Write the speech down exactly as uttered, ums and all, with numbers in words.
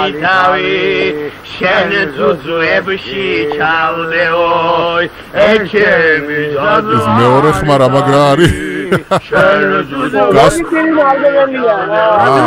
თავი შენ ძუძუებში ჩავდეოი ეჩემი ზადო ეს მეორე ხმა რა მაგრა არის შენ ძუძუებში გასკენი მარგალია